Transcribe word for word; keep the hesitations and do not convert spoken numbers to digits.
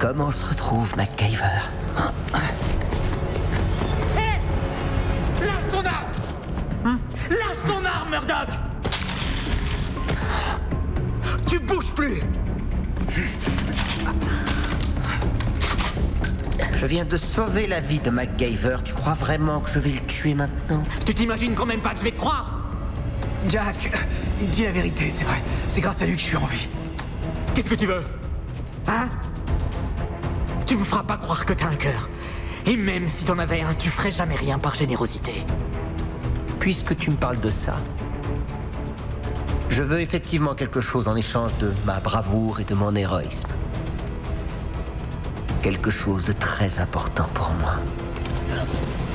Comment on se retrouve, MacGyver? Hé hey, lâche ton arme hmm? Lâche ton arme, Murdoch. Tu bouges plus. Je viens de sauver la vie de MacGyver. Tu crois vraiment que je vais le tuer maintenant? Tu t'imagines quand même pas que je vais te croire? Jack, dis la vérité, c'est vrai. C'est grâce à lui que je suis en vie. Qu'est-ce que tu veux? Hein? Tu me feras pas croire que t'as un cœur. Et même si t'en avais un, tu ferais jamais rien par générosité. Puisque tu me parles de ça, je veux effectivement quelque chose en échange de ma bravoure et de mon héroïsme. Quelque chose de très important pour moi.